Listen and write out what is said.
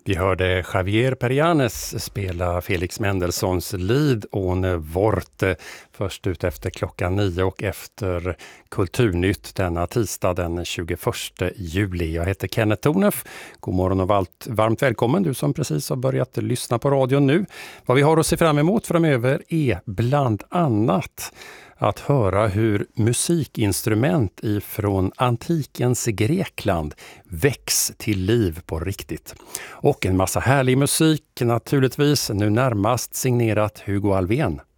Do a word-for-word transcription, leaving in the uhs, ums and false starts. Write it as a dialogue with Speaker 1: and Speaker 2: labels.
Speaker 1: Vi hörde Javier Perianes spela Felix Mendelssohns Lied ohne Worte först ut efter klockan nio och efter Kulturnytt denna tisdag den tjugoförsta juli. Jag heter Kenneth Tornef. God morgon och varmt välkommen du som precis har börjat lyssna på radion nu. Vad vi har att se fram emot framöver är bland annat att höra hur musikinstrument ifrån antikens Grekland väcks till liv på riktigt. Och en massa härlig musik naturligtvis, nu närmast signerat Hugo Alfvén.